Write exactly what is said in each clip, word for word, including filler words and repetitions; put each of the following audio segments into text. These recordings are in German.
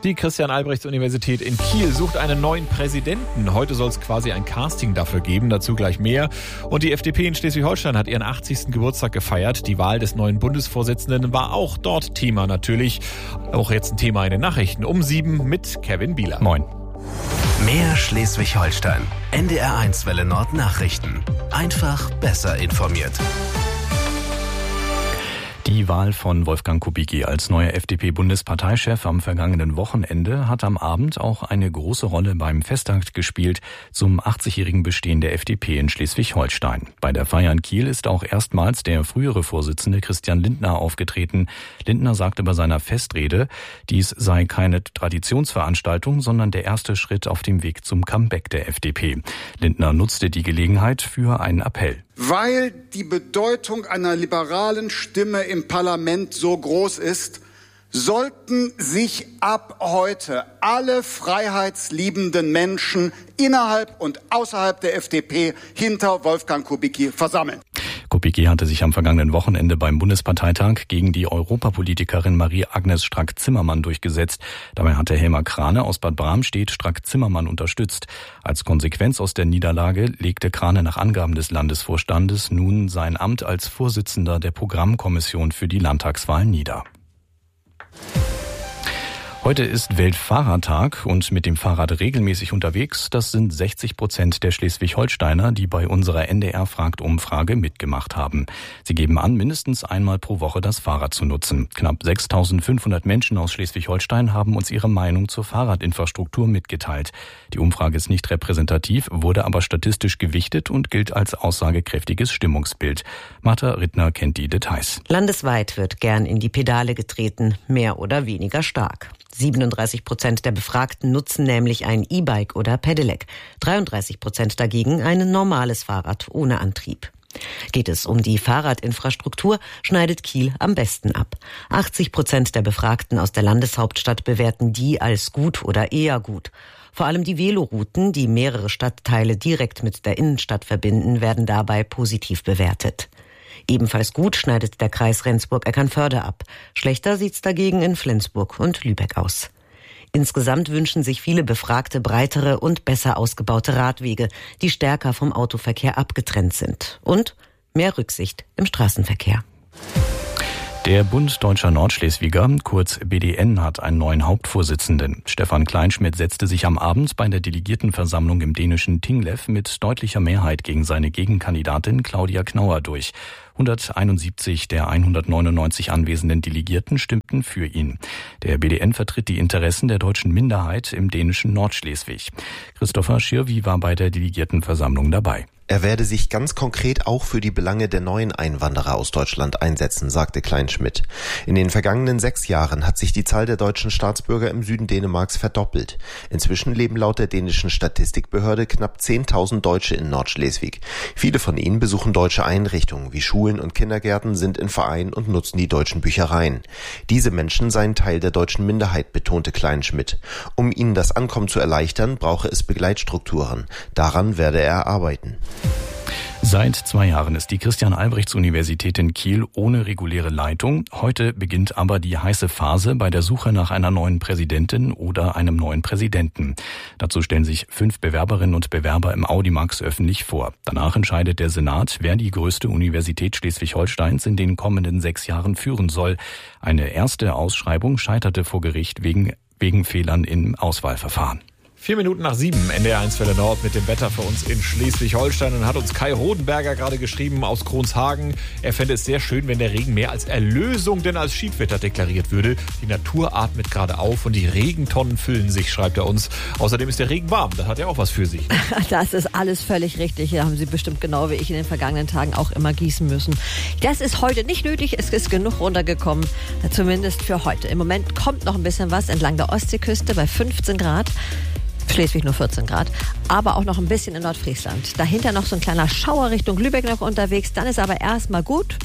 Die Christian-Albrechts-Universität in Kiel sucht einen neuen Präsidenten. Heute soll es quasi ein Casting dafür geben, dazu gleich mehr. Und die F D P in Schleswig-Holstein hat ihren achtzigsten Geburtstag gefeiert. Die Wahl des neuen Bundesvorsitzenden war auch dort Thema natürlich. Auch jetzt ein Thema in den Nachrichten um sieben mit Kevin Bieler. Moin. Mehr Schleswig-Holstein. N D R eins Welle Nord Nachrichten. Einfach besser informiert. Die Wahl von Wolfgang Kubicki als neuer F D P-Bundesparteichef am vergangenen Wochenende hat am Abend auch eine große Rolle beim Festakt gespielt zum achtzigjährigen Bestehen der F D P in Schleswig-Holstein. Bei der Feier in Kiel ist auch erstmals der frühere Vorsitzende Christian Lindner aufgetreten. Lindner sagte bei seiner Festrede, dies sei keine Traditionsveranstaltung, sondern der erste Schritt auf dem Weg zum Comeback der F D P. Lindner nutzte die Gelegenheit für einen Appell. Weil die Bedeutung einer liberalen Stimme im Parlament so groß ist, sollten sich ab heute alle freiheitsliebenden Menschen innerhalb und außerhalb der F D P hinter Wolfgang Kubicki versammeln. Kubicki hatte sich am vergangenen Wochenende beim Bundesparteitag gegen die Europapolitikerin Marie-Agnes Strack-Zimmermann durchgesetzt. Dabei hatte Helma Krane aus Bad Bramstedt Strack-Zimmermann unterstützt. Als Konsequenz aus der Niederlage legte Krane nach Angaben des Landesvorstandes nun sein Amt als Vorsitzender der Programmkommission für die Landtagswahl nieder. Heute ist Weltfahrradtag und mit dem Fahrrad regelmäßig unterwegs. Das sind sechzig Prozent der Schleswig-Holsteiner, die bei unserer N D R fragt Umfrage mitgemacht haben. Sie geben an, mindestens einmal pro Woche das Fahrrad zu nutzen. Knapp sechstausendfünfhundert Menschen aus Schleswig-Holstein haben uns ihre Meinung zur Fahrradinfrastruktur mitgeteilt. Die Umfrage ist nicht repräsentativ, wurde aber statistisch gewichtet und gilt als aussagekräftiges Stimmungsbild. Martha Rittner kennt die Details. Landesweit wird gern in die Pedale getreten, mehr oder weniger stark. siebenunddreißig Prozent der Befragten nutzen nämlich ein E-Bike oder Pedelec, dreiunddreißig Prozent dagegen ein normales Fahrrad ohne Antrieb. Geht es um die Fahrradinfrastruktur, schneidet Kiel am besten ab. achtzig Prozent der Befragten aus der Landeshauptstadt bewerten die als gut oder eher gut. Vor allem die Velorouten, die mehrere Stadtteile direkt mit der Innenstadt verbinden, werden dabei positiv bewertet. Ebenfalls gut schneidet der Kreis Rendsburg-Eckernförde ab. Schlechter sieht's dagegen in Flensburg und Lübeck aus. Insgesamt wünschen sich viele Befragte breitere und besser ausgebaute Radwege, die stärker vom Autoverkehr abgetrennt sind. Und mehr Rücksicht im Straßenverkehr. Der Bund Deutscher Nordschleswiger, kurz B D N, hat einen neuen Hauptvorsitzenden. Stefan Kleinschmidt setzte sich am Abend bei der Delegiertenversammlung im dänischen Tinglev mit deutlicher Mehrheit gegen seine Gegenkandidatin Claudia Knauer durch. hunderteinundsiebzig der hundertneunundneunzig anwesenden Delegierten stimmten für ihn. Der B D N vertritt die Interessen der deutschen Minderheit im dänischen Nordschleswig. Christopher Schirwi war bei der Delegiertenversammlung dabei. Er werde sich ganz konkret auch für die Belange der neuen Einwanderer aus Deutschland einsetzen, sagte Kleinschmidt. In den vergangenen sechs Jahren hat sich die Zahl der deutschen Staatsbürger im Süden Dänemarks verdoppelt. Inzwischen leben laut der dänischen Statistikbehörde knapp zehntausend Deutsche in Nordschleswig. Viele von ihnen besuchen deutsche Einrichtungen wie Schulen und Kindergärten, sind in Vereinen und nutzen die deutschen Büchereien. Diese Menschen seien Teil der deutschen Minderheit, betonte Kleinschmidt. Um ihnen das Ankommen zu erleichtern, brauche es Begleitstrukturen. Daran werde er arbeiten. Seit zwei Jahren ist die Christian-Albrechts-Universität in Kiel ohne reguläre Leitung. Heute beginnt aber die heiße Phase bei der Suche nach einer neuen Präsidentin oder einem neuen Präsidenten. Dazu stellen sich fünf Bewerberinnen und Bewerber im Audimax öffentlich vor. Danach entscheidet der Senat, wer die größte Universität Schleswig-Holsteins in den kommenden sechs Jahren führen soll. Eine erste Ausschreibung scheiterte vor Gericht wegen, wegen Fehlern im Auswahlverfahren. Vier Minuten nach sieben, N D R eins Welle Nord mit dem Wetter für uns in Schleswig-Holstein. Und hat uns Kai Rodenberger gerade geschrieben aus Kronshagen. Er fände es sehr schön, wenn der Regen mehr als Erlösung denn als Schiedwetter deklariert würde. Die Natur atmet gerade auf und die Regentonnen füllen sich, schreibt er uns. Außerdem ist der Regen warm, das hat ja auch was für sich. Das ist alles völlig richtig. Da haben Sie bestimmt genau wie ich in den vergangenen Tagen auch immer gießen müssen. Das ist heute nicht nötig, es ist genug runtergekommen, zumindest für heute. Im Moment kommt noch ein bisschen was entlang der Ostseeküste bei fünfzehn Grad. Schleswig nur vierzehn Grad, aber auch noch ein bisschen in Nordfriesland. Dahinter noch so ein kleiner Schauer Richtung Lübeck noch unterwegs. Dann ist aber erstmal gut.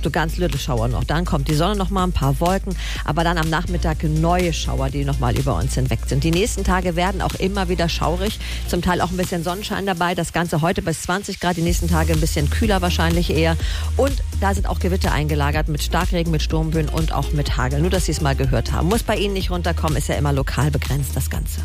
so ganz little Schauer noch. Dann kommt die Sonne noch mal, ein paar Wolken, aber dann am Nachmittag neue Schauer, die noch mal über uns hinweg sind. Die nächsten Tage werden auch immer wieder schaurig, zum Teil auch ein bisschen Sonnenschein dabei. Das Ganze heute bis zwanzig Grad, die nächsten Tage ein bisschen kühler wahrscheinlich eher. Und da sind auch Gewitter eingelagert mit Starkregen, mit Sturmböen und auch mit Hagel. Nur, dass Sie es mal gehört haben. Muss bei Ihnen nicht runterkommen, ist ja immer lokal begrenzt, das Ganze.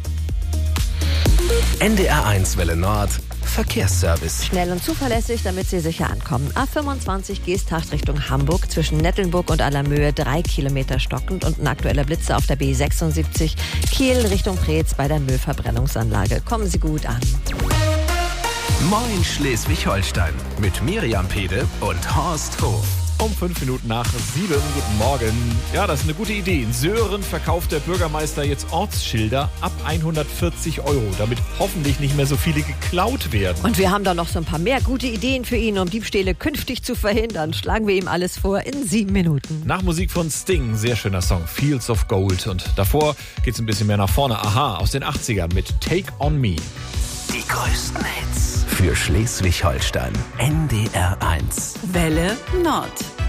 N D R eins Welle Nord, Verkehrsservice. Schnell und zuverlässig, damit Sie sicher ankommen. A fünfundzwanzig Geesthacht Richtung Hamburg, zwischen Nettelnburg und Allermöhe, drei Kilometer stockend und ein aktueller Blitzer auf der B sechsundsiebzig, Kiel Richtung Preetz bei der Müllverbrennungsanlage. Kommen Sie gut an. Moin Schleswig-Holstein mit Miriam Pede und Horst Hof. Um fünf Minuten nach sieben. Guten Morgen. Ja, das ist eine gute Idee. In Söhren verkauft der Bürgermeister jetzt Ortsschilder ab hundertvierzig Euro, damit hoffentlich nicht mehr so viele geklaut werden. Und wir haben da noch so ein paar mehr gute Ideen für ihn, um Diebstähle künftig zu verhindern. Schlagen wir ihm alles vor in sieben Minuten. Nach Musik von Sting, sehr schöner Song, Fields of Gold. Und davor geht's ein bisschen mehr nach vorne. Aha, aus den achtzigern mit Take on Me. Die größten Hits für Schleswig-Holstein. N D R eins. Welle Nord.